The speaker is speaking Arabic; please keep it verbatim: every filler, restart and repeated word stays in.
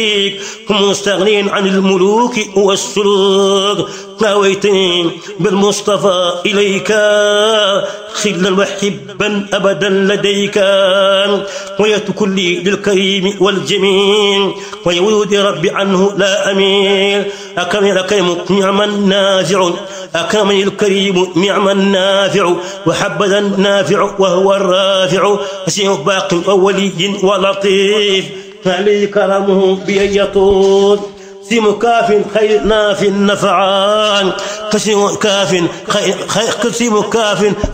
مستغنين عن الملوك والسلوك نويتين بالمصطفى إليك خلا وحبا أبدا لديك ويت كلي للكريم والجميل ويولد ربي عنه لا أميل أكرم الكريم نعم النافع أكرم الكريم نعم النافع وحبذا النافع وهو الرافع أسير باق وولي ولطيف فعلي كرمه بأن يطول سيم كاف خير ناف نفعان قسم كاف خير قسم كاف